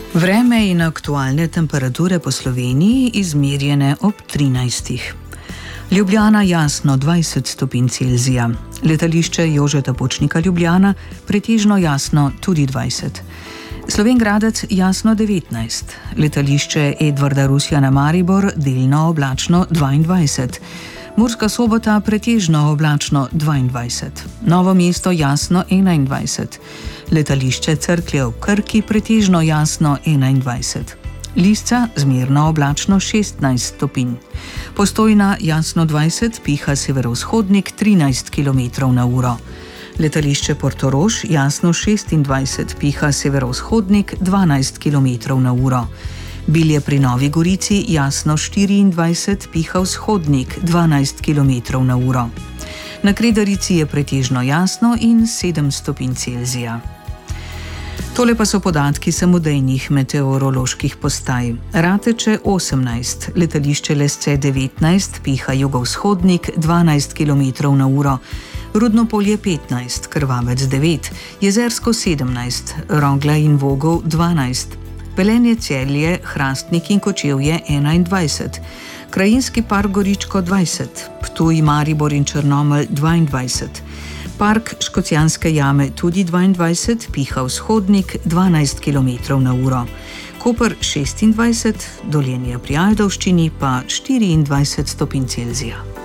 Vreme in aktualne temperature po Sloveniji izmerjene ob 13. Ljubljana jasno 20 stopinj Celzija. Letališče Jožeta Pučnika Ljubljana pretežno jasno tudi 20. Slovenj Gradec jasno 19. Letališče Edvarda Rusjana Maribor delno oblačno 22. Murska Sobota pretežno oblačno 22. Novo mesto jasno 21. Letališče Cerklje ob Krki pretežno jasno 21. Lisca zmerno oblačno 16 stopinj. Postojna jasno 20, piha severovzhodnik 13 km/h. Letališče Portorož jasno 26, piha severovzhodnik 12 km/h. Bilje pri Novi Gorici jasno 24, piha vzhodnik 12 km/h. Na Kredarici je pretežno jasno in 7 stopinj Celzija. Tole pa so podatki samodejnih meteoroloških postaj. Rateče 18, letališče Lesce 19, piha jugovzhodnik 12 km/h. Rudnopolje 15, Krvavec 9, Jezersko 17, Rogla in Vogel 12, Velenje, Celje, Hrastnik in Kočevje 21, Krajinski park Goričko 20, Ptuj, Maribor in Črnomelj 22, Park Škocjanske jame tudi 22, piha vzhodnik 12 km/h. Koper 26, Dolenje pri Ajdovščini pa 24 stopinj Celzija.